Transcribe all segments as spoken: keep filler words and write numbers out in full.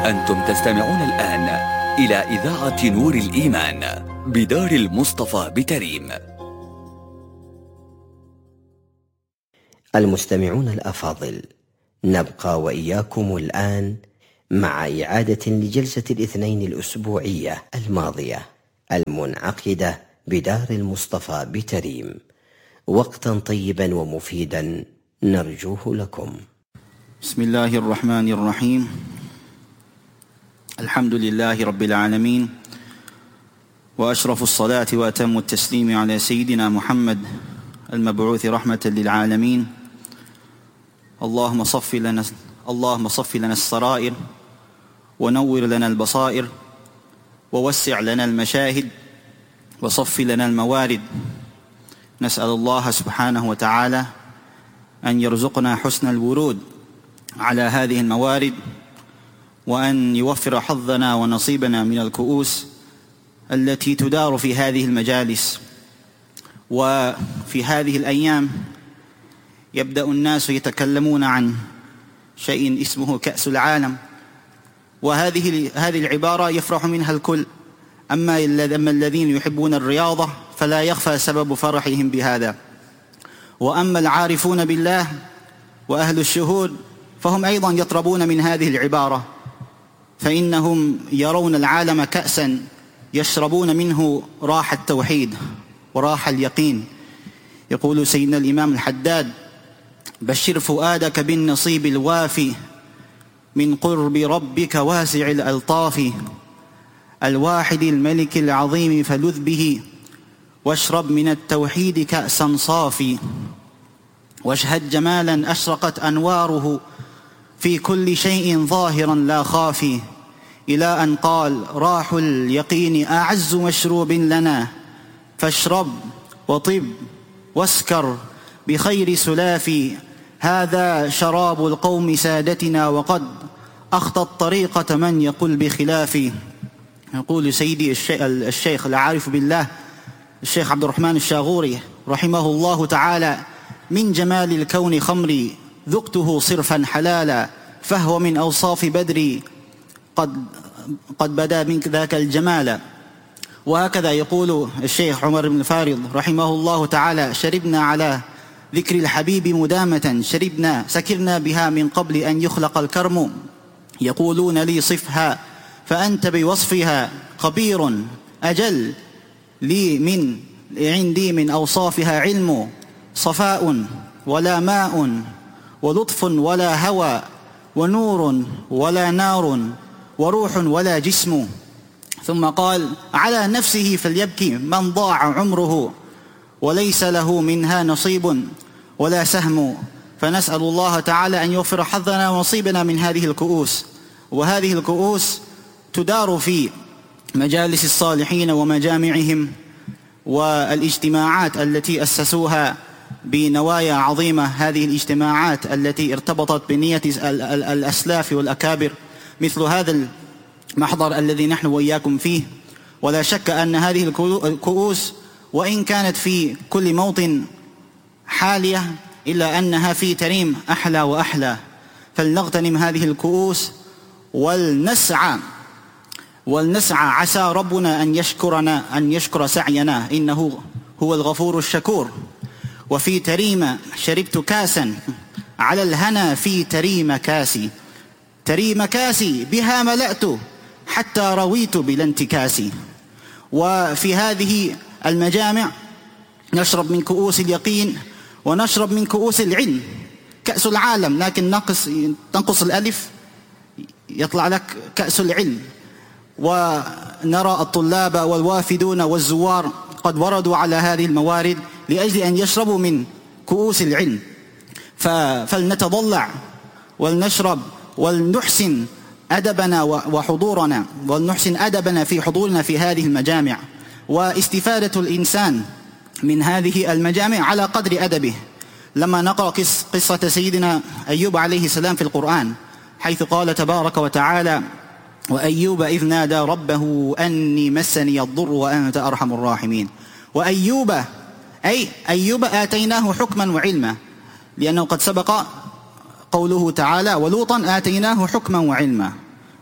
أنتم تستمعون الآن إلى إذاعة نور الإيمان بدار المصطفى بتريم. المستمعون الأفاضل، نبقى وإياكم الآن مع إعادة لجلسة الاثنين الأسبوعية الماضية المنعقدة بدار المصطفى بتريم. وقتا طيبا ومفيدا نرجوه لكم. بسم الله الرحمن الرحيم. الحمد لله رب العالمين، وأشرف الصلاة وأتم التسليم على سيدنا محمد المبعوث رحمة للعالمين. اللهم صف لنا اللهم صف لنا السرائر، ونور لنا البصائر، ووسع لنا المشاهد، وصف لنا الموارد. نسأل الله سبحانه وتعالى أن يرزقنا حسن الورود على هذه الموارد، وأن يوفر حظنا ونصيبنا من الكؤوس التي تدار في هذه المجالس. وفي هذه الأيام يبدأ الناس يتكلمون عن شيء اسمه كأس العالم، وهذه هذه العبارة يفرح منها الكل، أما الذين يحبون الرياضة فلا يخفى سبب فرحهم بهذا، وأما العارفون بالله وأهل الشهود فهم أيضا يطربون من هذه العبارة، فإنهم يرون العالم كأسا يشربون منه راح التوحيد وراح اليقين. يقول سيدنا الإمام الحداد: بشر فؤادك بالنصيب الوافي من قرب ربك واسع الألطاف، الواحد الملك العظيم فلذ به، واشرب من التوحيد كأسا صافي، واشهد جمالا أشرقت أنواره في كل شيء ظاهرا لا خافي، إلى أن قال: راح اليقين أعز مشروب لنا، فاشرب وطب واسكر بخير سلافي، هذا شراب القوم سادتنا وقد أخطى الطريقة من يقول بخلافي. يقول سيدي الشيخ العارف بالله الشيخ عبد الرحمن الشاغوري رحمه الله تعالى: من جمال الكون خمري ذقته صرفا حلالا، فهو من أوصاف بدري قد قد بدا منك ذاك الجمال. وهكذا يقول الشيخ عمر بن فارض رحمه الله تعالى: شربنا على ذكر الحبيب مدامة، شربنا سكرنا بها من قبل أن يخلق الكرم، يقولون لي صفها فأنت بوصفها خبير، أجل لي من عندي من أوصافها علم، صفاء ولا ماء، ولطف ولا هوى، ونور ولا نار، وروح ولا جسم. ثم قال: على نفسه فليبكي من ضاع عمره، وليس له منها نصيب ولا سهم. فنسأل الله تعالى أن يوفر حظنا ونصيبنا من هذه الكؤوس. وهذه الكؤوس تدار في مجالس الصالحين ومجامعهم والاجتماعات التي أسسوها بنوايا عظيمة، هذه الاجتماعات التي ارتبطت بنية الأسلاف والأكابر، مثل هذا المحضر الذي نحن وإياكم فيه. ولا شك أن هذه الكؤوس وإن كانت في كل موطن حالية، إلا أنها في تريم أحلى وأحلى. فلنغتنم هذه الكؤوس ولنسعى ولنسعى عسى ربنا أن يشكرنا أن يشكر سعينا، إنه هو الغفور الشكور. وفي تريم شربت كاسا على الهنا، في تريم كاسي، تريم كاسي بها ملأت حتى رويت بلا انتكاسي. وفي هذه المجامع نشرب من كؤوس اليقين ونشرب من كؤوس العلم، كأس العالم، لكن نقص تنقص الألف يطلع لك كأس العلم. ونرى الطلاب والوافدون والزوار قد وردوا على هذه الموارد لأجل أن يشربوا من كؤوس العلم، فلنتضلع ولنشرب ولنحسن أدبنا وحضورنا، ولنحسن أدبنا في حضورنا في هذه المجامع. واستفادة الإنسان من هذه المجامع على قدر أدبه. لما نقرأ قصة سيدنا أيوب عليه السلام في القرآن، حيث قال تبارك وتعالى: وأيوب إذ نادى ربه أني مسني الضر وأنت أرحم الراحمين. وأيوب أي أيوب آتيناه حكما وعلما، لأنه قد سبق قوله تعالى: ولوطا آتيناه حكما وعلما.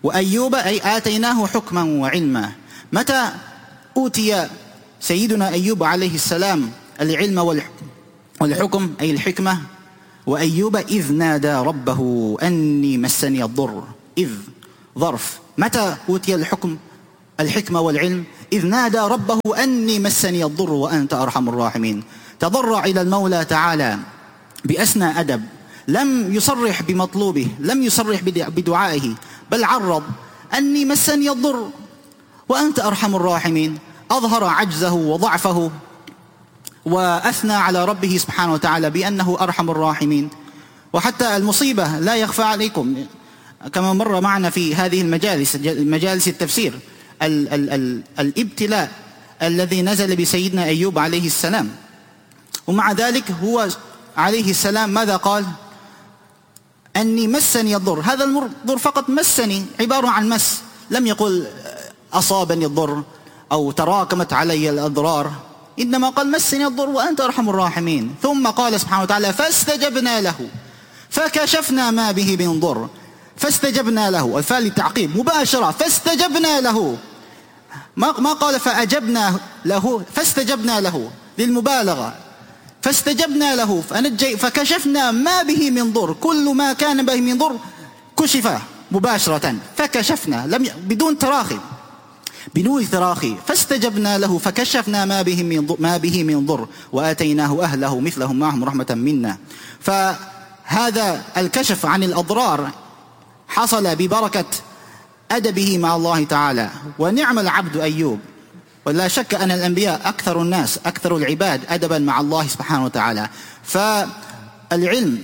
وأيوب أي آتيناه حكما وعلما. متى أوتي سيدنا أيوب عليه السلام العلم والحكم أي الحكمة؟ وأيوب إذ نادى ربه أني مسني الضر. إذ ظرف. متى أوتي الحكم الحكمة والعلم؟ إذ نادى ربه أني مسني الضر وأنت أرحم الراحمين. تضرع إلى المولى تعالى بأسنى أدب، لم يصرح بمطلوبه، لم يصرح بدعائه، بل عرض أني مسني الضر وأنت أرحم الراحمين. أظهر عجزه وضعفه وأثنى على ربه سبحانه وتعالى بأنه أرحم الراحمين. وحتى المصيبة لا يخفى عليكم كما مر معنا في هذه المجالس مجالس التفسير ال ال ال الابتلاء الذي نزل بسيدنا أيوب عليه السلام، ومع ذلك هو عليه السلام ماذا قال؟ أني مسني الضر. هذا الضر فقط مسني، عبارة عن مس، لم يقل أصابني الضر أو تراكمت علي الأضرار، إنما قال مسني الضر وأنت أرحم الراحمين. ثم قال سبحانه وتعالى فاستجبنا له فكشفنا ما به من ضر. فاستجبنا له، الفاء للتعقيب مباشرة، فاستجبنا له، ما ما قال فأجبنا له، فاستجبنا له للمبالغة. فاستجبنا له فنجي فكشفنا ما به من ضر، كل ما كان به من ضر كشف مباشرة. فكشفنا لم ي... بدون تراخي، بدون تراخي. فاستجبنا له فكشفنا ما به من ضر ما به من ضر وآتيناه أهله مثلهم معهم رحمة منا. فهذا الكشف عن الأضرار حصل ببركة أدبه مع الله تعالى. ونعم العبد أيوب. ولا شك أن الأنبياء أكثر الناس أكثر العباد أدبا مع الله سبحانه وتعالى. فالعلم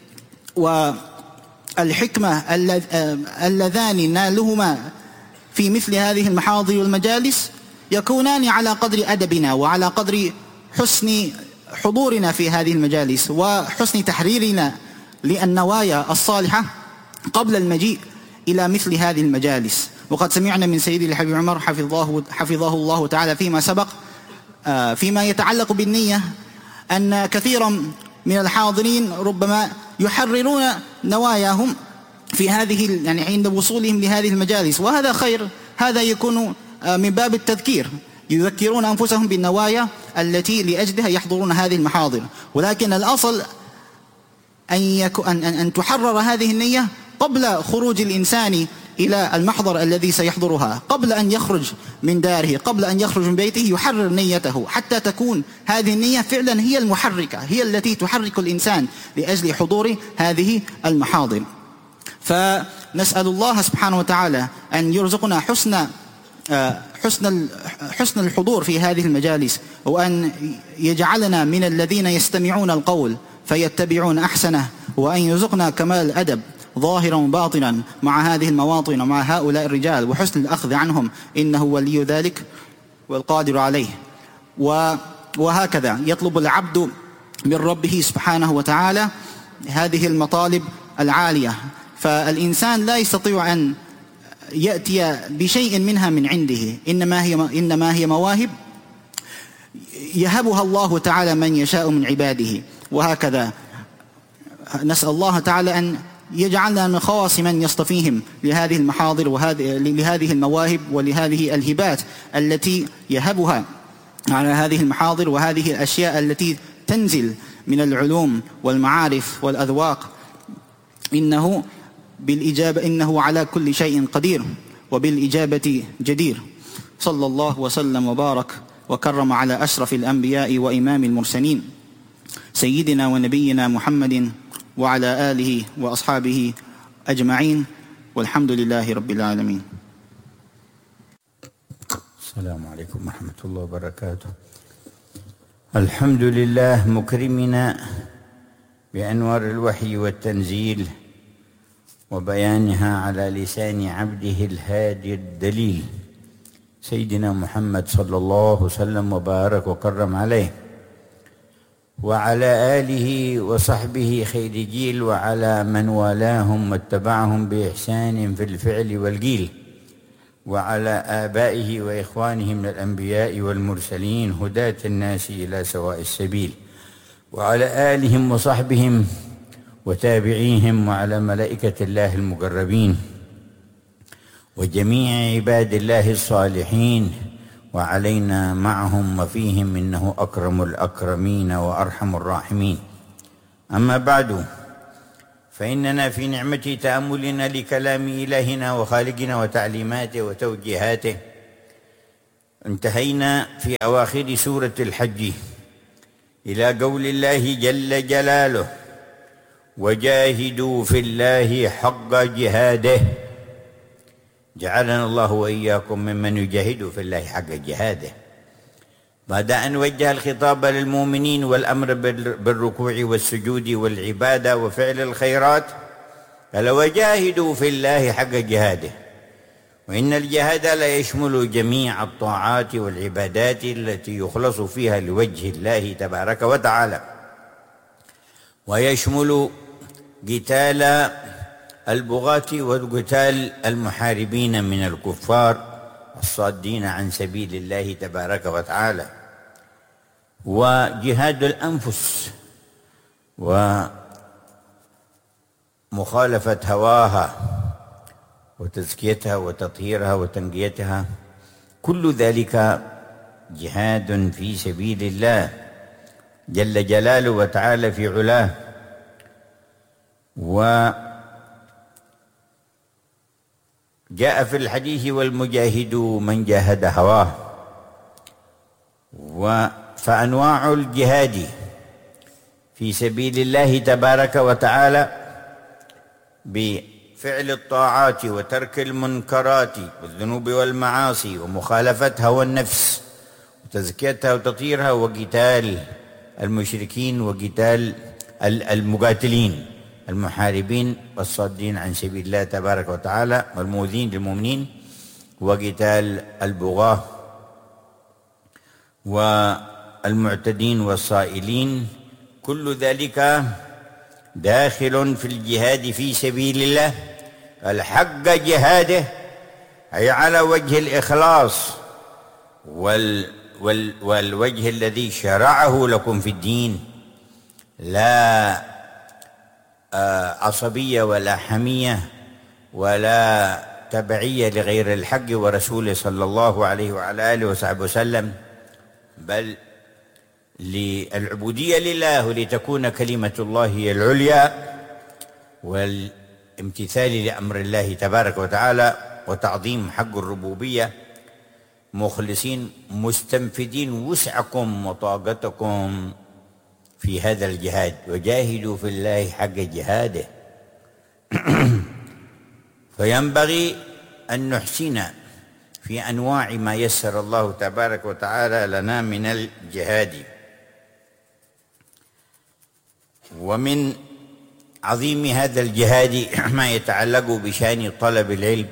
والحكمة اللذان نالهما في مثل هذه المحاضر والمجالس يكونان على قدر أدبنا وعلى قدر حسن حضورنا في هذه المجالس وحسن تحريرنا للنوايا الصالحة قبل المجيء إلى مثل هذه المجالس. وقد سمعنا من سيدي الحبيب عمر حفظه, حفظه الله تعالى فيما سبق فيما يتعلق بالنية أن كثيرا من الحاضرين ربما يحررون نواياهم في هذه يعني عند وصولهم لهذه المجالس، وهذا خير. هذا يكون من باب التذكير، يذكرون أنفسهم بالنوايا التي لأجلها يحضرون هذه المحاضر. ولكن الأصل أن, يكون أن, أن تحرر هذه النية قبل خروج الإنسان إلى المحضر الذي سيحضرها، قبل أن يخرج من داره، قبل أن يخرج من بيته يحرر نيته حتى تكون هذه النية فعلا هي المحركة، هي التي تحرك الإنسان لأجل حضور هذه المحاضر. فنسأل الله سبحانه وتعالى أن يرزقنا حسن حسن حسن الحضور في هذه المجالس، وأن يجعلنا من الذين يستمعون القول فيتبعون أحسنه، وأن يرزقنا كمال الأدب ظاهرا وباطنا مع هذه المواطن ومع هؤلاء الرجال وحسن الأخذ عنهم، إنه ولي ذلك والقادر عليه. وهكذا يطلب العبد من ربه سبحانه وتعالى هذه المطالب العالية. فالإنسان لا يستطيع أن يأتي بشيء منها من عنده، إنما هي إنما هي مواهب يهبها الله تعالى من يشاء من عباده. وهكذا نسأل الله تعالى أن يجعلنا من خواص من يصطفيهم لهذه المحاضر وهذه لهذه المواهب ولهذه الهبات التي يهبها على هذه المحاضر، وهذه الأشياء التي تنزل من العلوم والمعارف والأذواق. إنه بالإجابة إنه على كل شيء قدير وبالإجابة جدير. صلى الله وسلم وبارك وكرم على أشرف الأنبياء وإمام المرسلين سيدنا ونبينا محمد وعلى آله وأصحابه أجمعين، والحمد لله رب العالمين. السلام عليكم ورحمة الله وبركاته. الحمد لله مكرمنا بأنوار الوحي والتنزيل وبيانها على لسان عبده الهادي الدليل سيدنا محمد صلى الله وسلم وبارك وكرم عليه، وعلى آله وصحبه خير جيل، وعلى من والاهم واتبعهم بإحسان في الفعل والقيل، وعلى آبائه وإخوانه من الأنبياء والمرسلين هداة الناس إلى سواء السبيل، وعلى آلهم وصحبهم وتابعيهم، وعلى ملائكة الله المقربين، وجميع عباد الله الصالحين، وعلينا معهم وفيهم، إنه أكرم الأكرمين وأرحم الراحمين. أما بعد، فإننا في نعمة تأملنا لكلام إلهنا وخالقنا وتعليماته وتوجيهاته انتهينا في أواخر سورة الحج إلى قول الله جل جلاله: وجاهدوا في الله حق جهاده. جعلنا الله وإياكم ممن يجاهد في الله حق جهاده. بعد أن وجه الخطاب للمؤمنين والأمر بالركوع والسجود والعبادة وفعل الخيرات، قال: وجاهدوا في الله حق جهاده. وإن الجهاد لا يشمل جميع الطاعات والعبادات التي يخلص فيها لوجه الله تبارك وتعالى، ويشمل قتال البغاة وقتال المحاربين من الكفار الصادين عن سبيل الله تبارك وتعالى، وجهاد الأنفس ومخالفة هواها وتزكيتها وتطهيرها وتنقيتها، كل ذلك جهاد في سبيل الله جل جلاله وتعالى في علاه. وجاء في الحديث: والمجاهد من جاهد هواه. فأنواع الجهاد في سبيل الله تبارك وتعالى بفعل الطاعات وترك المنكرات والذنوب والمعاصي ومخالفة هوى النفس وتزكيتها وتطهيرها، وقتال المشركين وقتال المقاتلين المحاربين والصادين عن سبيل الله تبارك وتعالى والمؤذين للمؤمنين، وقتال البغاة والمعتدين والصائلين. كل ذلك داخل في الجهاد في سبيل الله الحق جهاده، أي على وجه الإخلاص وال وال والوجه الذي شرعه لكم في الدين، لا عصبية ولا حمية ولا تبعية لغير الحق ورسوله صلى الله عليه وعلى آله وصحبه وسلم، بل للعبودية لله ولتكون كلمة الله هي العليا، والامتثال لأمر الله تبارك وتعالى وتعظيم حق الربوبية، مخلصين مستنفذين وسعكم وطاقتكم في هذا الجهاد. وجاهدوا في الله حق جهاده. فينبغي أن نحسن في أنواع ما يسر الله تبارك وتعالى لنا من الجهاد. ومن عظيم هذا الجهاد ما يتعلق بشأن طلب العلم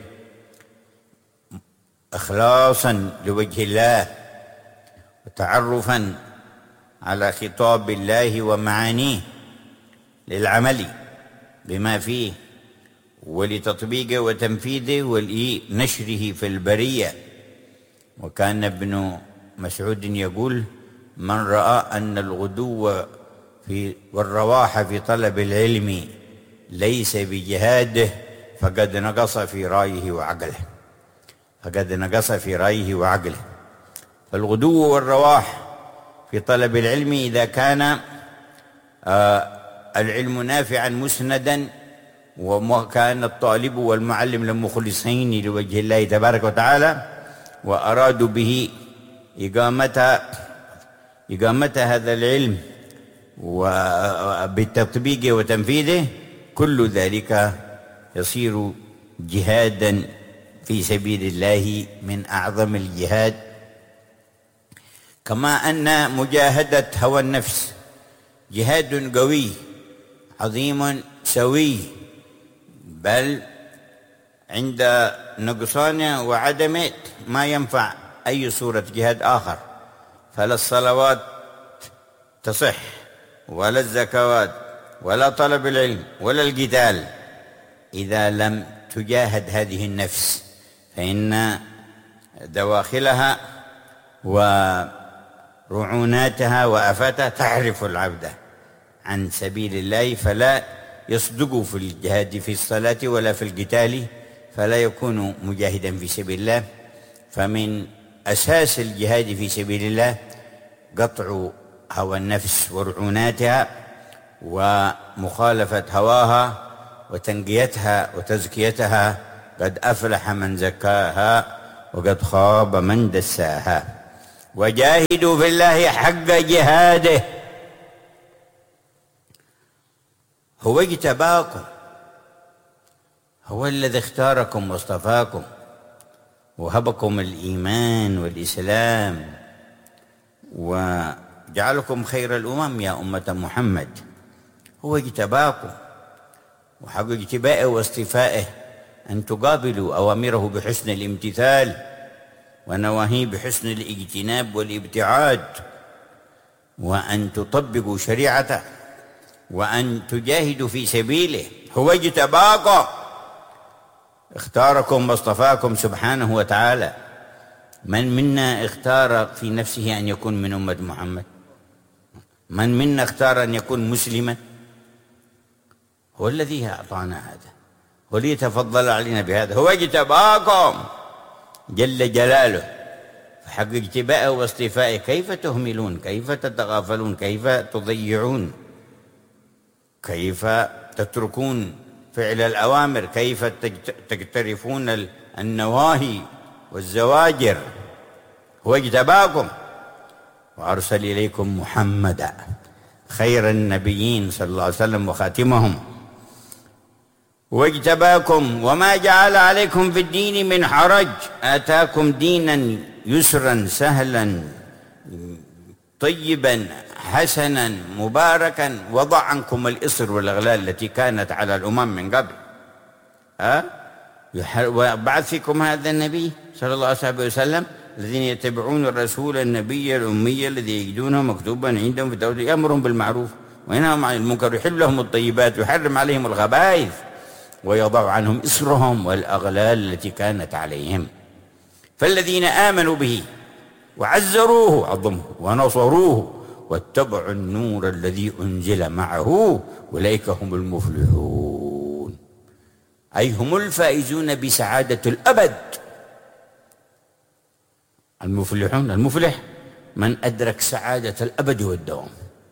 إخلاصا لوجه الله وتعرفا على خطاب الله ومعانيه للعمل بما فيه ولتطبيقه وتنفيذه ولنشره في البرية. وكان ابن مسعود يقول: من رأى أن الغدو في والرواح في طلب العلم ليس بجهاده فقد نقص في رأيه وعقله فقد نقص في رأيه وعقله. فالغدو والرواح في طلب العلم إذا كان آه العلم نافعا مسندا، وكان الطالب والمعلم لمخلصين لوجه الله تبارك وتعالى، وأرادوا به إقامة إقامة هذا العلم وبالتطبيق وتنفيذه، كل ذلك يصير جهادا في سبيل الله من أعظم الجهاد. كما أن مجاهدة هوى النفس جهاد قوي عظيم سوي، بل عند نقصانه وعدمه ما ينفع أي صورة جهاد آخر. فلا الصلوات تصح ولا الزكوات ولا طلب العلم ولا القتال إذا لم تجاهد هذه النفس، فإن دواخلها ورعوناتها وآفاتها تعرف العبد عن سبيل الله، فلا يصدق في الجهاد في الصلاة ولا في القتال فلا يكون مجاهدا في سبيل الله. فمن أساس الجهاد في سبيل الله قطع هوى النفس ورعوناتها ومخالفة هواها وتنقيتها وتزكيتها. قد أفلح من زكاها وقد خاب من دساها. وجاهدوا في الله حق جهاده. هو اجتباكم، هو الذي اختاركم واصطفاكم وهبكم الإيمان والإسلام وجعلكم خير الأمم يا أمة محمد. هو اجتباكم، وحق اجتبائه واصطفائه أن تقابلوا أوامره بحسن الامتثال ونواهيه بحسن الاجتناب والابتعاد، وأن تطبقوا شريعته، وأن تجاهدوا في سبيله. هو اجتباكم، اختاركم واصطفاكم سبحانه وتعالى. من منا اختار في نفسه أن يكون من أمة محمد؟ من منا اختار أن يكون مسلما؟ هو الذي أعطانا هذا، هو الذي تفضل علينا بهذا. هو اجتباكم جل جلاله. فحق اجتبائه واصطفائه كيف تهملون؟ كيف تتغافلون؟ كيف تضيعون؟ كيف تتركون فعل الأوامر؟ كيف تقترفون النواهي والزواجر؟ هو اجتباكم وأرسل إليكم محمدا خير النبيين صلى الله عليه وسلم وخاتمهم. واجتباكم وما جعل عليكم في الدين من حرج، آتاكم دينا يسرا سهلا طيبا حسنا مباركا، وضع عنكم الإصر والأغلال التي كانت على الأمم من قبل. ها وبعث فيكم هذا النبي صلى الله عليه وسلم الذين يتبعون الرسول النبي الأمي الذي يجدونه مكتوبا عندهم في التوراة يأمرهم بالمعروف وينهاهم عن المنكر ويحل لهم الطيبات ويحرم عليهم الخبائث ويضع عنهم إصرهم والأغلال التي كانت عليهم. فالذين آمنوا به وعزروه عظمه ونصروه واتبعوا النور الذي أنزل معه أولئك هم المفلحون، أي هم الفائزون بسعادة الأبد. المفلحون، المفلح من أدرك سعادة الأبد والدوام،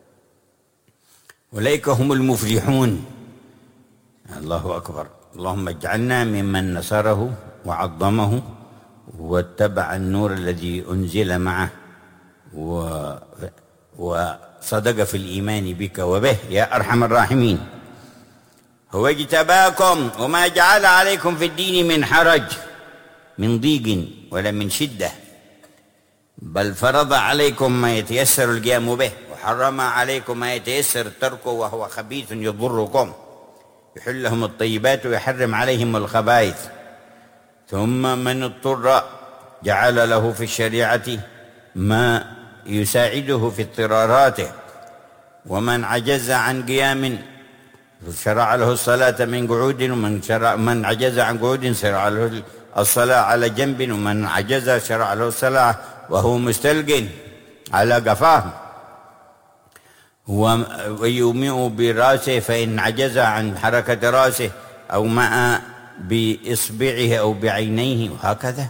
أولئك هم المفلحون. الله أكبر. اللهم اجعلنا ممن نصره وعظمه واتبع النور الذي أنزل معه وصدق في الإيمان بك وبه يا أرحم الراحمين. هو اجتباكم وما جعل عليكم في الدين من حرج، من ضيق ولا من شدة، بل فرض عليكم ما يتيسر القيام به وحرم عليكم ما يتيسر تركه وهو خبيث يضركم، يحل لهم الطيبات ويحرم عليهم الخبائث. ثم من اضطر جعل له في الشريعة ما يساعده في اضطراراته، ومن عجز عن قيام شرع له الصلاة من قعود، ومن شرع من عجز عن قعود شرع له الصلاة على جنب، ومن عجز شرع له الصلاة وهو مستلق على قفاه، ويومئ براسه فإن عجز عن حركة راسه أو مع بإصبعه أو بعينيه، وهكذا.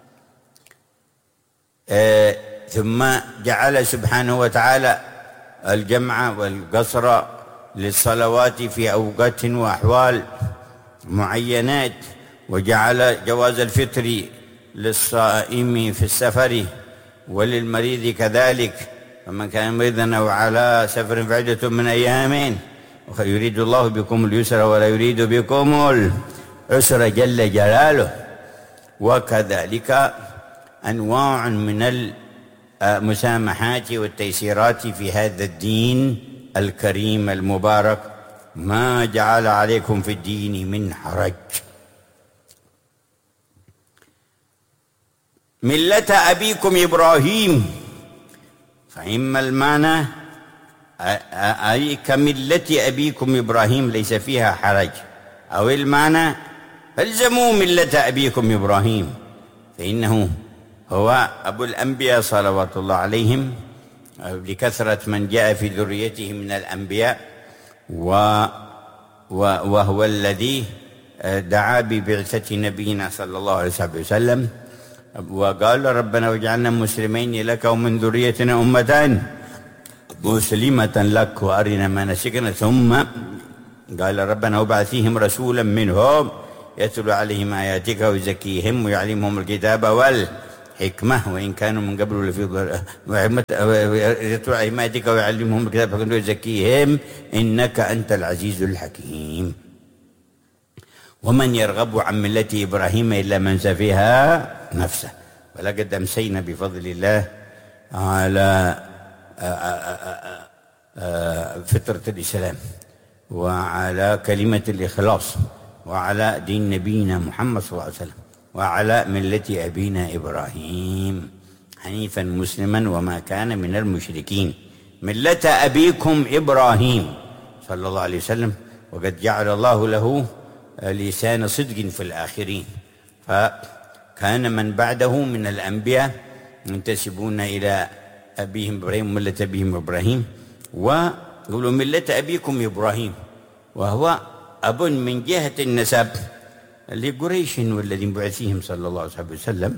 آه ثم جعل سبحانه وتعالى الجمع والقصر للصلوات في أوقات وأحوال معينات، وجعل جواز الفطر للصائم في السفر وللمريض كذلك، فمن كان مريضا أو على سفر فعدة من أيام، يريد الله بكم اليسر ولا يريد بكم العسر جل جلاله. وكذلك أنواع من المسامحات والتيسيرات في هذا الدين الكريم المبارك. ما جعل عليكم في الدين من حرج. ملة أبيكم إبراهيم، فإما المعنى أي كملة أبيكم إبراهيم ليس فيها حرج، أو المعنى فالزموا ملة أبيكم إبراهيم فإنه هو أبو الأنبياء صلوات الله عليهم، لكثرة من جاء في ذريته من الأنبياء، وهو الذي دعا ببعثة نبينا صلى الله عليه وسلم وقال ربنا واجعلنا مسلمين لك ومن ذريتنا أمة مسلمة لك وأرنا مناسكنا، ثم قال ربنا وابعث فيهم رسولا منهم يتلو عليهم آياتك ويزكيهم ويعلمهم الكتاب والحكمة وإن كانوا من قبل لفي يتلو عليهم آياتك ويعلمهم الكتاب والحكمة ويزكيهم إنك أنت العزيز الحكيم. ومن يرغب عن ملة إبراهيم إلا من سفيها نفسه. ولقد أمسينا بفضل الله على فطرة الإسلام وعلى كلمة الإخلاص وعلى دين نبينا محمد صلى الله عليه وسلم وعلى ملة أبينا إبراهيم حنيفا مسلما وما كان من المشركين، ملة أبيكم إبراهيم صلى الله عليه وسلم. وقد جعل الله له لسان صدق في الآخرين، فكان من بعده من الأنبياء ينتسبون إلى أبيهم إبراهيم ملة أبيهم إبراهيم، ويقولوا ملة أبيكم إبراهيم، وهو أب من جهة النسب لقريش والذين بعث فيهم صلى الله عليه وسلم،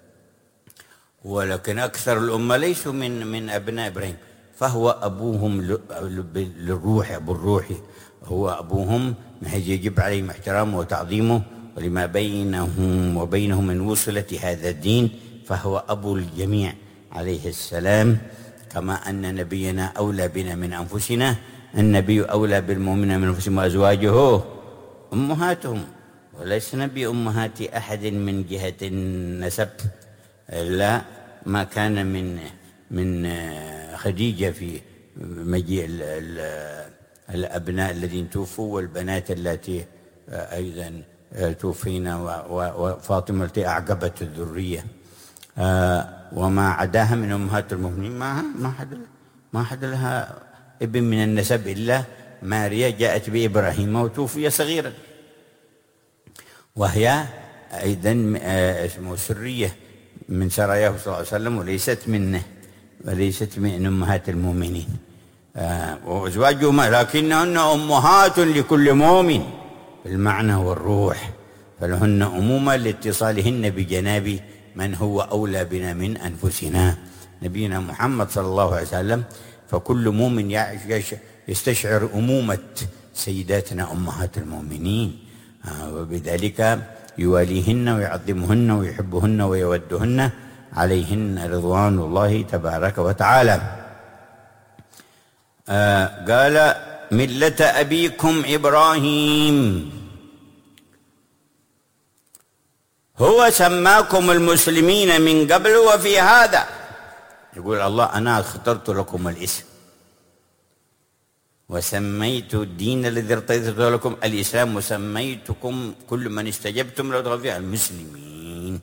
ولكن أكثر الأمة ليسوا من من أبناء إبراهيم، فهو أبوهم للروح، أبو الروح هو أبوهم، من حيث يجب عليهم احترامه وتعظيمه ولما بينهم وبينه من وصلة هذا الدين، فهو أبو الجميع عليه السلام. كما أن نبينا أولى بنا من أنفسنا، النبي أولى بالمؤمنين من أنفسهم وأزواجه أمهاتهم، وليس نبي أمهات أحد من جهة النسب إلا ما كان من من خديجة في مجيء الأبناء الذين توفوا والبنات التي أيضا توفينا وفاطمة التي أعقبت الذرية، وما عداها من أمهات المؤمنين ما ما حد ما حد لها ابن من النسب إلا ماريا جاءت بإبراهيم وتوفي صغيرا، وهي أيضا اسمه سرية من سراياه صلى الله عليه وسلم، وليست منه وليست من أمهات المؤمنين. وأزواجهما لكنهن أمهات لكل مؤمن بالمعنى والروح، فلهن أمومة لاتصالهن بجناب من هو أولى بنا من أنفسنا نبينا محمد صلى الله عليه وسلم. فكل مؤمن يستشعر أمومة سيداتنا أمهات المؤمنين، وبذلك يواليهن ويعظمهن ويحبهن ويودهن عليهن رضوان الله تبارك وتعالى. آه قال ملة أبيكم إبراهيم هو سماكم المسلمين من قبل وفي هذا. يقول الله أنا اخترت لكم الاسم وسميت الدين الذي ارتضيته لكم الإسلام، وسميتكم كل من استجبتم له فيها المسلمين،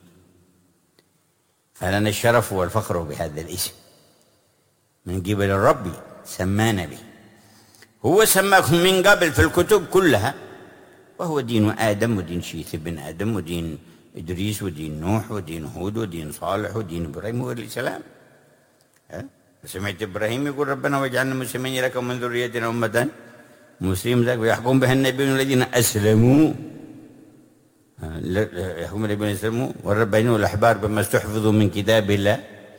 فلنا الشرف والفخر بهذا الاسم من قبل الرب سمانا به. هو سماكم من قبل في الكتب كلها، وهو دين آدم ودين شيث بن آدم ودين إدريس ودين نوح ودين هود ودين صالح ودين إبراهيم والإسلام. سمعت إبراهيم يقول ربنا واجعلنا مسلمين لك ومن ذريتنا أمة مسلم لك ويحكم بها النبيون الذين أسلموا يحكم النبيون أسلموا والربانيون والأحبار بما استحفظوا من كتاب الله.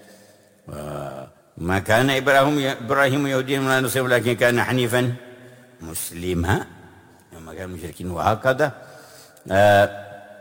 ما كان إبراهيم إبراهيم يهوديا ولا نصير ولكن كان حنيفا مسلما ما كان مشركين. وهكذا آآ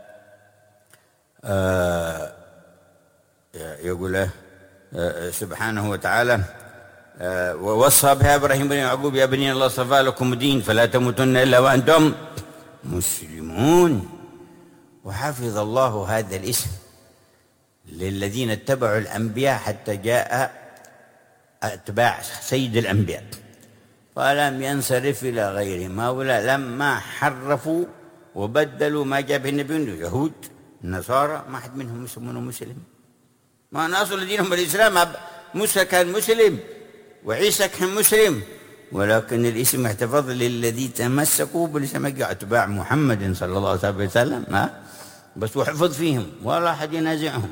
آآ يقول سبحانه وتعالى ووصى بها إبراهيم بن يعقوب يا بني الله اصطفى لكم الدين فلا تموتن إلا وأنتم مسلمون. وحفظ الله هذا الاسم للذين اتبعوا الأنبياء حتى جاء أتباع سيد الأنبياء فلم ينصرف إلى غيرهم. هؤلاء لما حرفوا وبدلوا ما جاء به النبي اليهود النصارى ما حد منهم يسمونه مسلم، ما ناصل دينهم الإسلام. موسى كان مسلم وعيسى كان مسلم، ولكن الاسم احتفظ للذي تمسكوا بالاسم أتباع محمد صلى الله عليه وسلم ما بس وحفظ فيهم ولا أحد ينازعهم.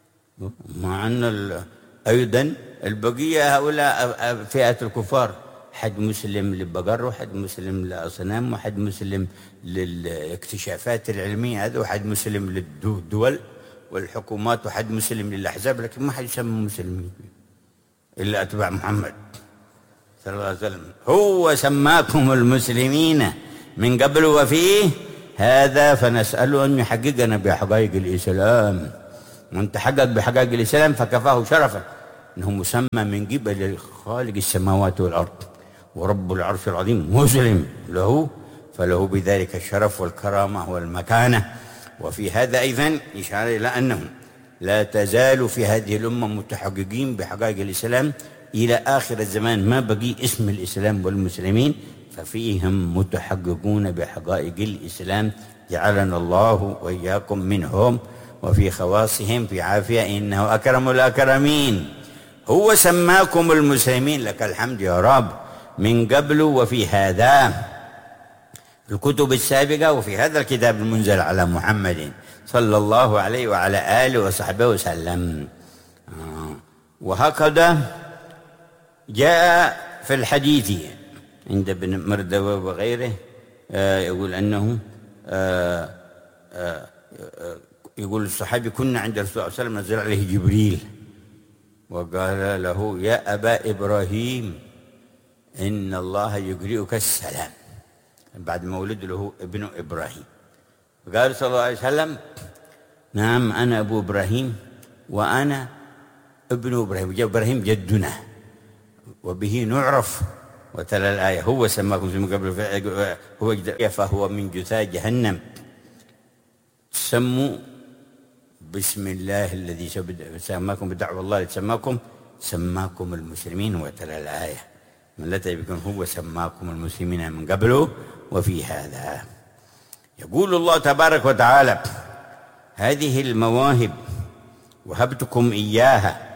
مع أن أيضا البقية هؤلاء فئة الكفار حد مسلم للبقر، وحد مسلم للأصنام، وحد مسلم للاكتشافات العلمية هذا، وحد مسلم للدول والحكومات، وحد مسلم للأحزاب، لكن ما حد يسمى مسلمين إلا أتباع محمد صلى الله عليه وسلم. هو سماكم المسلمين من قبل وفيه هذا، فنسأله أن يحققنا بحقائق الإسلام، وأن تحقق بحقائق الإسلام فكفاه شرفا أنه مسمى من قبل خالق السماوات والأرض ورب العرش العظيم مسلم له، فله بذلك الشرف والكرامة والمكانة. وفي هذا أيضا إشارة إلى أنهم لا تزال في هذه الأمة متحققين بحقائق الإسلام إلى آخر الزمان، ما بقي اسم الإسلام والمسلمين، ففيهم متحققون بحقائق الإسلام، جعلنا الله وإياكم منهم، وفي خواصهم في عافية، إنه أكرم الأكرمين. هو سماكم المسلمين، لك الحمد يا رب، من قبل وفي هذا الكتب السابقة، وفي هذا الكتاب المنزل على محمد صلى الله عليه وعلى آله وصحبه وسلم. وهكذا جاء في الحديث عند ابن مردوى وغيره يقول أنه يقول الصحابي كنا عند الرسول صلى الله عليه وسلم نزل عليه جبريل وقال له يا أبا إبراهيم إن الله يقرئك السلام، بعد ما ولد له ابن إبراهيم. قال صلى الله عليه وسلم نعم أنا أبو إبراهيم وأنا ابن إبراهيم، جاء إبراهيم جدنا وبه نعرف، وتلا الآية هو سماكم من قبل هو فهو من جثاء جهنم، سموا بسم الله الذي سماكم بدعوى الله لتسماكم سماكم المسلمين، وتلا الآية من لا يكون هو سماكم المسلمين من قبله وفي هذا. يقول الله تبارك وتعالى هذه المواهب وهبتكم إياها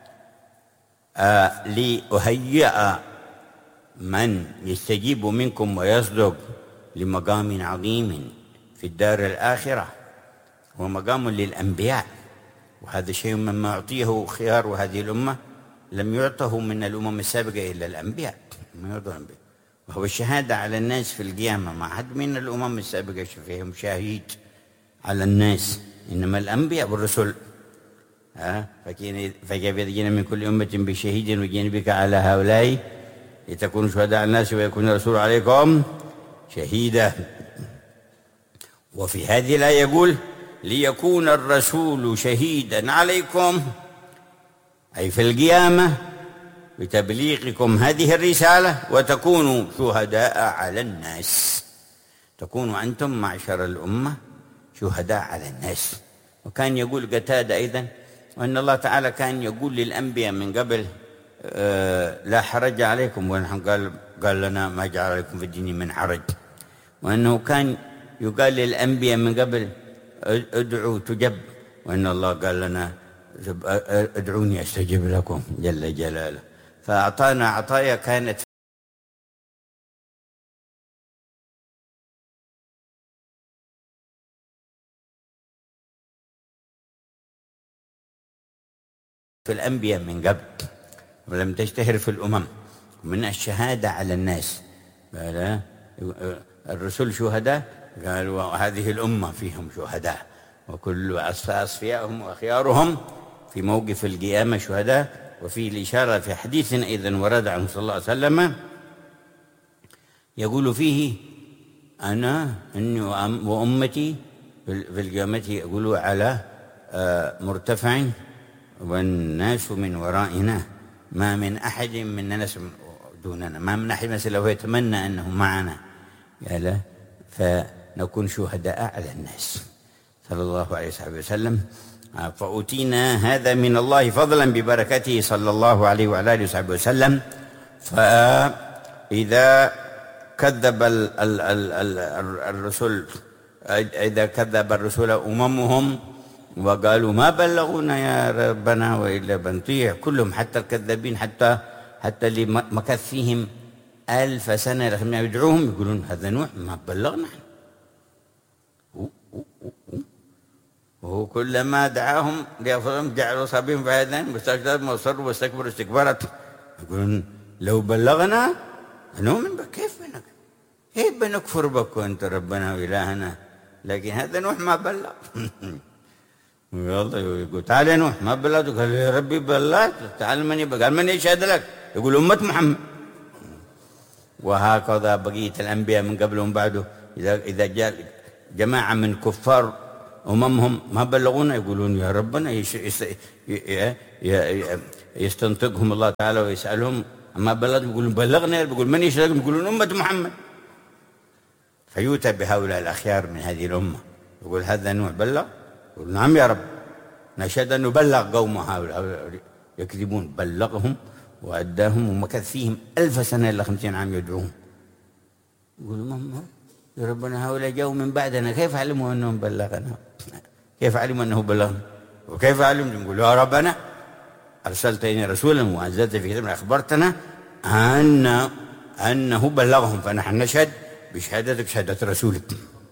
آه لأهيئ من يستجيب منكم ويصدق لمقام عظيم في الدار الآخرة، هو مقام للأنبياء، وهذا شيء مما أعطيه خيار هذه الأمة لم يعطه من الأمم السابقة إلا الأنبياء، ما يعطوا الأنبياء، وهو الشهادة على الناس في القيامة، ما حد من الأمم السابقة فيهم شهيد على الناس، إنما الأنبياء والرسل. ها فكيف إذا جئنا من كل أمة بشهيد وجئنا بك على هؤلاء لتكونوا شهداء على الناس ويكون الرسول عليكم شهيدا. وفي هذه الآية يقول ليكون الرسول شهيدا عليكم، أي في القيامة بتبليغكم هذه الرسالة، وتكونوا شهداء على الناس، تكونوا أنتم معشر الأمة شهداء على الناس. وكان يقول قتادة أيضا وأن الله تعالى كان يقول للأنبياء من قبل آه لا حرج عليكم، ونحن قال قال لنا ما جعل عليكم في الدين من حرج، وأنه كان يقال للأنبياء من قبل ادعوا تجب، وأن الله قال لنا ادعوني أستجب لكم جل جلاله. فأعطانا عطايا كانت في الأنبياء من قبل ولم تشتهر في الأمم، من الشهادة على الناس. الرسل شهداء، قالوا هذه الأمة فيهم شهداء، وكل أصفيائهم وأخيارهم في موقف القيامة شهداء. وفي الإشارة في حديث أيضا ورد عنه صلى الله عليه وسلم يقول فيه أنا إني وأمتي في القيامة يقولوا على مرتفع والناس من ورائنا، ما من أحد من الناس دوننا، ما من أحد مثله يتمنى أنه معنا، قال فنكون شهداء على الناس صلى الله عليه وسلم. فأوتينا هذا من الله فضلا ببركته صلى الله عليه وعلى آله وصحبه وسلم. فإذا كذب الرسل إذا كذب الرسل أممهم وقالوا ما بلغونا يا ربنا وإلا بنطيع، كلهم حتى الكذابين، حتى حتى اللي مكث فيهم ألف سنة لما يدعوهم يقولون هذا نوح ما بلغنا، وهو كلما دعاهم لأفضلهم جعلوا أصابعهم في آذانهم واستكبروا واستكبروا واستكبروا استكبارا، يقولون لو بلغنا نؤمن بك. كيف بنك كيف بنكفر بك وأنت ربنا وإلهنا؟ لكن هذا نوح ما بلغ. والله يقول تعال يا نوح ما بلغت؟ قال يا ربي بلغت. تعال من يبقى؟ قال من يشهد لك؟ يقول أمة محمد. وهكذا بقية الأنبياء من قبل ومن بعده، إذا إذا جاء جماعة من كفار أممهم ما بلغونا يقولون يا ربنا، يستنطقهم الله تعالى ويسألهم ما بلغت، يقولون بلغنا. بيقول من يشهد؟ يقولون أمة محمد. فيؤتى بهؤلاء الأخيار من هذه الأمة يقول هذا نوح بلغ؟ يقول نعم يا رب، نشهد أنه بلغ قومه هؤلاء. يكذبون. بلغهم وأداهم ومكث فيهم ألف سنة إلا خمسين عام يدعوهم. يقولوا يا ربنا هؤلاء جاءوا من بعدنا، كيف علموا أنهم بلغنا؟ كيف علموا أنه بلغنا؟ وكيف علموا؟ يقولوا يا ربنا أرسلت إلينا رسولا وأنزلت في كتابنا أخبرتنا أن أنه بلغهم، فنحن نشهد بشهادتك شهادة رسولك.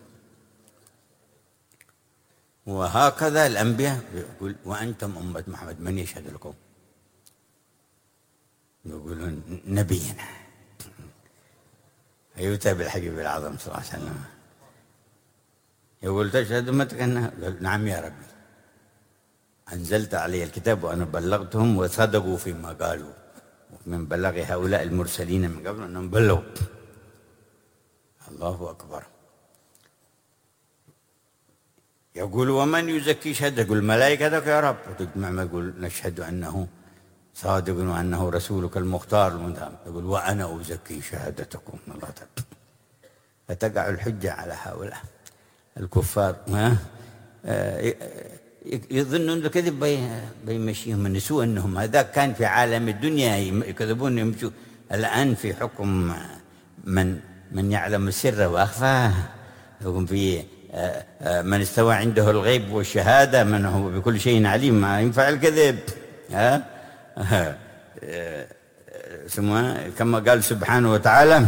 وهكذا الأنبياء يقول وأنتم أمة محمد من يشهد لكم؟ يقولون نبينا. يؤتى بالحبيب الأعظم صلى الله عليه وسلم يقول تشهد أمتك أنها؟ نعم يا ربي، أنزلت علي الكتاب وأنا بلغتهم وصدقوا فيما قالوا. من بلغ هؤلاء المرسلين من قبل أنهم بلغوا. الله أكبر. يقول ومن يزكي شهادة؟ يقول ملائكتك يا رب. تجمع ما يقول نشهد أنه صادق وأنه رسولك المختار المنتهى. يقول وأنا أزكي شهادتكم. الله تعالى. فتقع الحجة على هؤلاء الكفار. يظنون الكذب بيمشيهم من سوء أنهم هذا كان في عالم الدنيا يكذبون يمشوا. الآن في حكم من من يعلم السر وأخفاه. يقول في من استوى عنده الغيب والشهادة، من هو بكل شيء عليم، ما ينفع الكذب. ها كما قال سبحانه وتعالى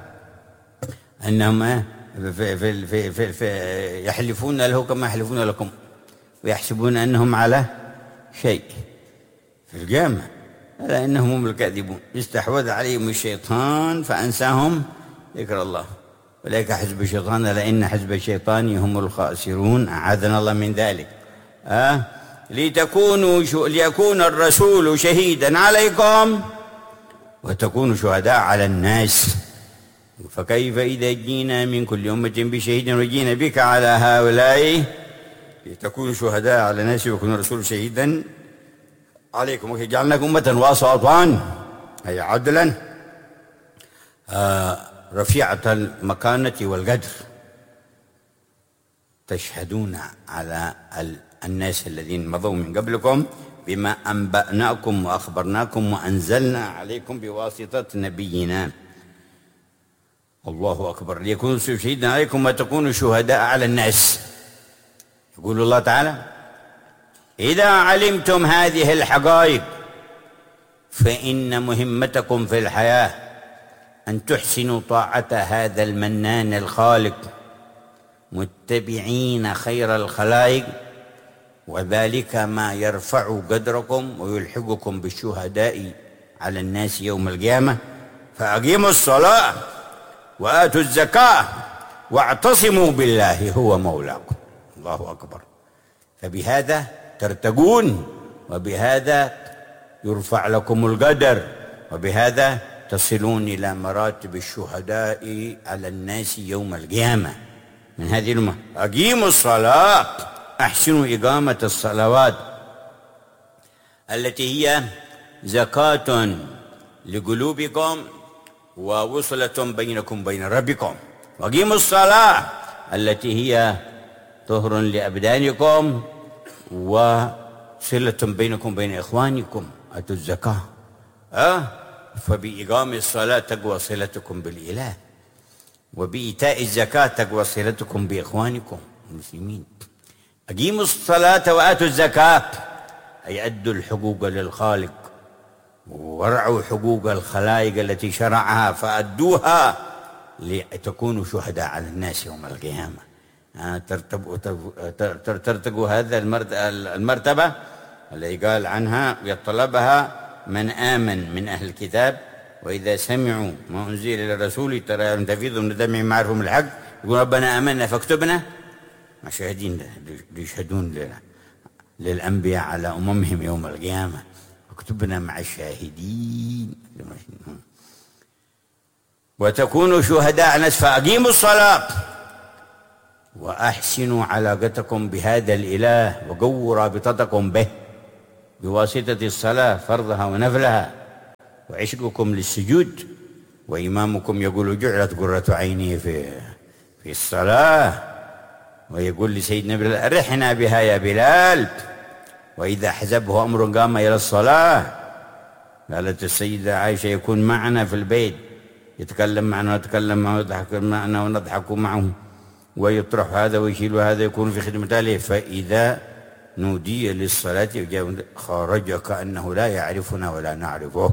أنهم في في في في في يحلفون له كما يحلفون لكم ويحسبون أنهم على شيء في القيامة، ألا إنهم هم الكاذبون. استحوذ عليهم الشيطان فأنساهم ذكر الله، أولئك حزب الشيطان ألا إن حزب الشيطان هم الخاسرون. أعاذنا الله من ذلك. أه؟ لتكونوا شو... ليكون الرسول شهيدا عليكم وتكونوا شهداء على الناس، فكيف إذا جينا من كل أمة بشهيد وجينا بك على هؤلاء لتكونوا شهداء على الناس ويكون الرسول شهيدا عليكم وجعلناكم أمة وسطا أي عدلا آه رفيعة المكانة والقدر، تشهدون على الناس الذين مضوا من قبلكم بما أنبأناكم وأخبرناكم وأنزلنا عليكم بواسطة نبينا. الله أكبر. ليكونوا شهيدا عليكم وتكونوا شهداء على الناس. يقول الله تعالى إذا علمتم هذه الحقائق فإن مهمتكم في الحياة أن تحسنوا طاعة هذا المنان الخالق متبعين خير الخلائق، وذلك ما يرفع قدركم ويلحقكم بالشهداء على الناس يوم القيامة. فأقيموا الصلاة وآتوا الزكاة واعتصموا بالله هو مولاكم. الله أكبر. فبهذا ترتقون، وبهذا يرفع لكم القدر، وبهذا تصلون إلى مراتب الشهداء على الناس يوم القيامة من هذه الأمة. أقيموا الصلاة، أحسنوا إقامة الصلوات التي هي زكاة لقلوبكم ووصلة بينكم بين ربكم. وأقيموا الصلاة التي هي طهر لأبدانكم وصلة بينكم بين إخوانكم. أتوا الزكاة. أه؟ فبإقام الصلاة تقوى صلتكم بالإله، وبإيتاء الزكاة تقوى صلتكم بإخوانكم المسلمين. أقيموا الصلاة وآتوا الزكاة أي أدوا الحقوق للخالق ورعوا حقوق الخلائق التي شرعها فأدوها لتكونوا شهداء على الناس يوم القيامة. ترتقوا هذا المرتبة التي قال عنها يطلبها من آمن من أهل الكتاب وإذا سمعوا ما أنزل إلى الرسول ترى تفيض من دمعهم معرفهم الحق يقول ربنا آمنا فاكتبنا مع شاهدين يشهدون للأنبياء على أممهم يوم القيامة اكتبنا مع الشاهدين وتكونوا شهداء الناس فأقيموا الصلاة وأحسنوا علاقتكم بهذا الإله وقووا رابطتكم به بواسطة الصلاة فرضها ونفلها وعشقكم للسجود وإمامكم يقول جعلت قرة عيني في في الصلاة ويقول لسيدنا بلال أرحنا بها يا بلال وإذا حزبه أمر قام إلى الصلاة. قالت السيدة عائشة يكون معنا في البيت يتكلم معنا ونتكلم معه ويضحك معنا ونضحك معه ويطرح هذا ويشيل هذا يكون في خدمة الله فإذا نودي للصلاة خرج كأنه لا يعرفنا ولا نعرفه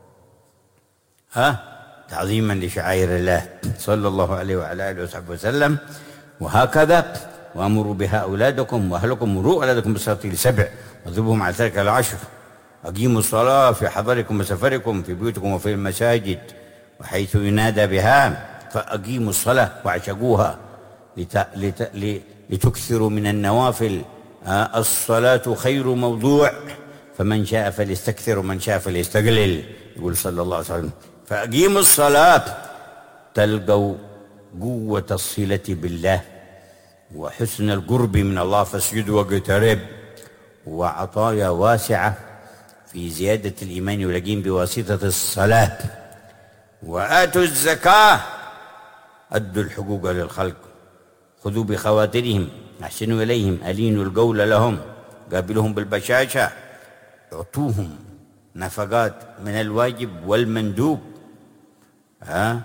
ها تعظيما لشعائر الله صلى الله عليه وعلى آله وصحبه وسلم. وهكذا وأمروا بها أولادكم وأهلكم مروا أولادكم بالصلاة لسبع واضربوهم على ذلك العشر. أقيموا الصلاة في حضركم وسفركم في بيوتكم وفي المساجد وحيث ينادى بها فأقيموا الصلاة واعشقوها لت... لت... لتكثروا من النوافل. الصلاة خير موضوع فمن شاء فليستكثر ومن شاء فليستقلل يقول صلى الله عليه وسلم. فأقيموا الصلاة تلقوا قوة الصلة بالله وحسن القرب من الله فاسجدوا واقترب وعطايا واسعة في زيادة الإيمان واليقين بواسطة الصلاة. وآتوا الزكاة أدوا الحقوق للخلق خذوا بخواطرهم أحسنوا إليهم ألينوا القول لهم قابلهم بالبشاشة اعطوهم نفقات من الواجب والمندوب ها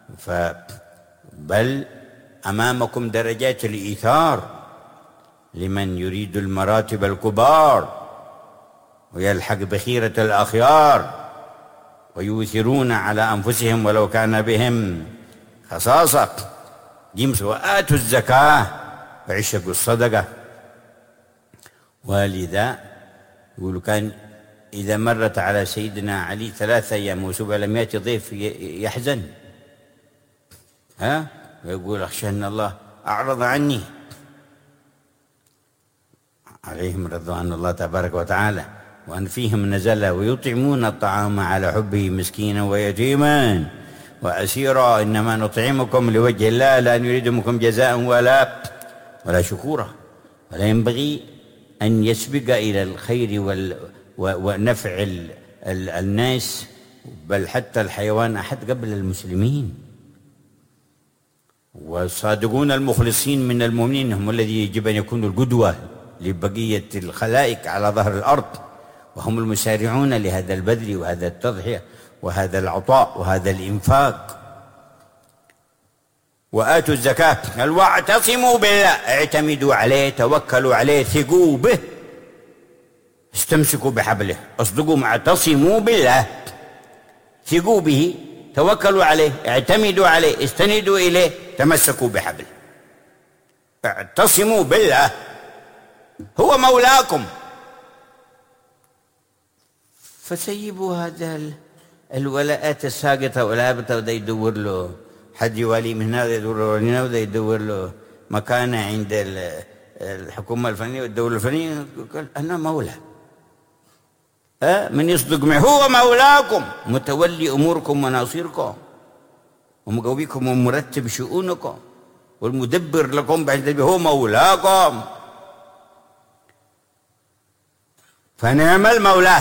بل أمامكم درجات الإيثار لمن يريد المراتب الكبار ويلحق بخيرة الأخيار ويؤثرون على أنفسهم ولو كان بهم خصاصة. جمسوا وآتوا الزكاة وعشقوا الصدقة. ولذا يقولوا كان إذا مرت على سيدنا علي ثلاثة أيام وسبع لم يأتي ضيف يحزن ها ويقول أخشى أن الله أعرض عني عليهم رضوان الله تبارك وتعالى وأن فيهم نزل ويطعمون الطعام على حبه مسكينا ويتيما وأسيرا إنما نطعمكم لوجه الله لا نريد منكم جزاء ولا ولا شكورا. ولا ينبغي أن يسبق إلى الخير وال ونفع ال ال الناس بل حتى الحيوان أحد قبل المسلمين. والصادقون المخلصين من المؤمنين هم الذي يجب أن يكونوا القدوة لبقية الخلائق على ظهر الأرض وهم المسارعون لهذا البذل وهذا التضحية وهذا العطاء وهذا الإنفاق. وآتوا الزكاة واعتصموا بالله اعتمدوا عليه توكلوا عليه ثقوا به استمسكوا بحبله اصدقوا اعتصموا بالله ثقوا به توكلوا عليه اعتمدوا عليه استندوا إليه تمسكوا بحبله. اعتصموا بالله هو مولاكم. فسيبوا هذا الولاءات الساقطة والهابطة وده يدور له حد يوالي من هنا يدور له هنا وده يدور له مكانة عند الحكومة الفنية والدولة الفنية. قال أنا مولى أه من يصدق معه هو مولاكم متولي أموركم وناصيركم ومقويكم ومرتب شؤونكم والمدبر لكم بعد هو مولاكم. فنعم المولى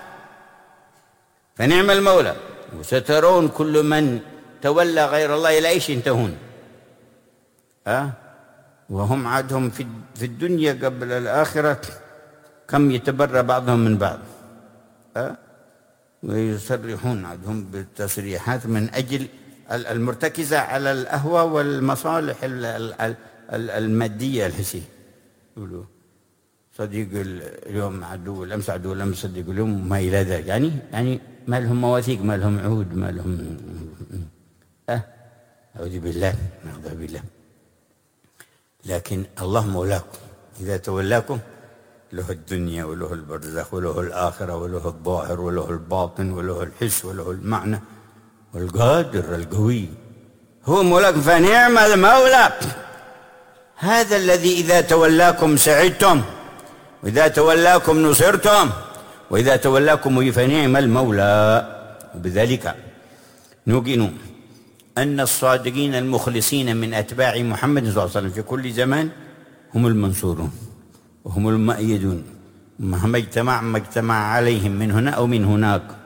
فنعم المولى. وسترون كل من تولى غير الله إلى إيش ينتهون أه؟ وهم عادهم في في الدنيا قبل الآخرة كم يتبرى بعضهم من بعض أه؟ ويصرحون عادهم بالتصريحات من أجل المرتكزة على الأهوى والمصالح المادية الحسية. يقولوا صديق اليوم عدو الأمس عدو الأمس صديق اليوم ما إلى ذلك يعني يعني ما لهم مواثيق ما لهم عهود ما لهم أه أعوذ بالله نعوذ بالله. لكن الله مولاكم إذا تولاكم له الدنيا وله البرزخ وله الآخرة وله الظاهر وله الباطن وله الحس وله المعنى والقادر القوي هو مولاكم، فنعم المولى. هذا الذي إذا تولاكم سعدتم، وإذا تولاكم نصرتم، وإذا تولاكم فنعم المولى. وبذلك نوقن أن الصادقين المخلصين من أتباع محمد صلى الله عليه وسلم في كل زمان هم المنصورون وهم المؤيدون، مهما اجتمع ما اجتمع عليهم من هنا أو من هناك.